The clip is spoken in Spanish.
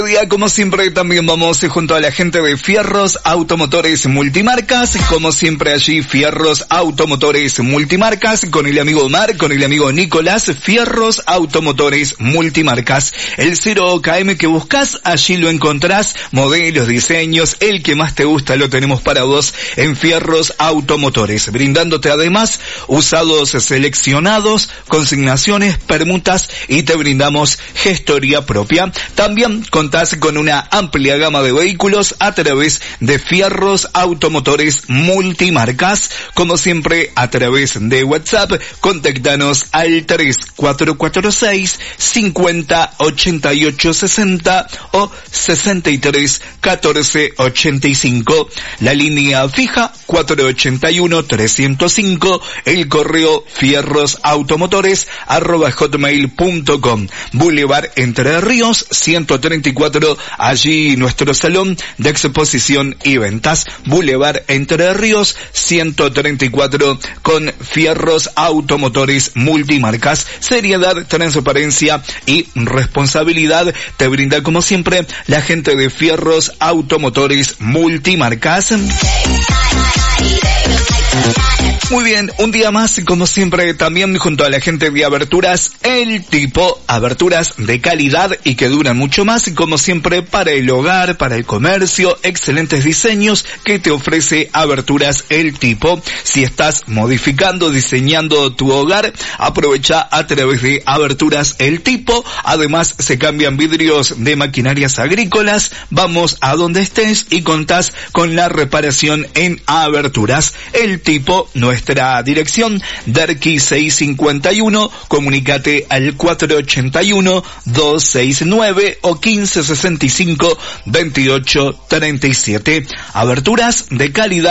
Día, como siempre, también vamos junto a la gente de Fierros Automotores Multimarcas. Como siempre, allí Fierros Automotores Multimarcas con el amigo Omar, con el amigo Nicolás. Fierros Automotores Multimarcas. El 0KM que buscas, allí lo encontrás. Modelos, diseños, el que más te gusta lo tenemos para vos en Fierros Automotores. Brindándote además usados seleccionados, consignaciones, permutas y te brindamos gestoría propia. También contás con una amplia gama de vehículos a través de Fierros Automotores Multimarcas. Como siempre, a través de WhatsApp, contactanos al 3446 50 88 60 o 63 14 85. La línea fija 481 305, el correo fierrosautomotores@hotmail.com. Boulevard Entre Ríos 134, allí nuestro salón de exposición y ventas. Boulevard Entre Ríos 134 con Fierros Automotores Multimarcas. Seriedad, transparencia y responsabilidad te brinda como siempre la gente de Fierros Automotores Multimarcas. Muy bien, un día más, como siempre, también junto a la gente de Aberturas El Tipo, aberturas de calidad y que duran mucho más, como siempre, para el hogar, para el comercio, excelentes diseños que te ofrece Aberturas El Tipo. Si estás modificando, diseñando tu hogar, aprovecha a través de Aberturas El Tipo. Además, se cambian vidrios de maquinarias agrícolas. Vamos a donde estés y contás con la reparación en Aberturas El Tipo. Nuestra dirección, Derqui 651, comunícate al 481-269 o 1565-2837. Aberturas de calidad